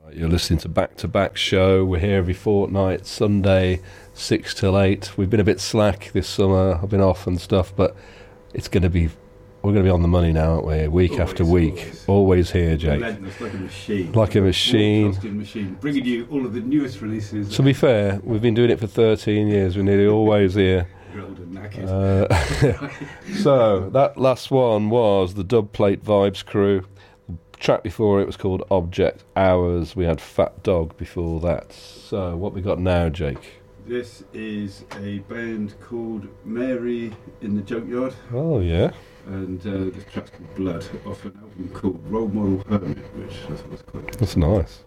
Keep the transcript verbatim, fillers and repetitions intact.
You're listening to Back to Back Show. We're here every fortnight, Sunday, six till eight. We've been a bit slack this summer. I've been off and stuff, but it's going to be, we're going to be on the money now, aren't we? Week always, after week. Always, always here, Jake. Relentless, like a machine. Like a machine. machine. Bringing you all of the newest releases. To be fair, we've been doing it for thirteen years. We're nearly always here. You're old and knackered. Uh, so, that last one was the Dubplate Vibes crew. Track before it was called Object Hours. We had Fat Dog before that. So what we got now, Jake? This is a band called Mary in the Junkyard. Oh yeah. And uh, this track's called Blood, off an album called Role Model Hermit, which I thought was quite good. That's nice.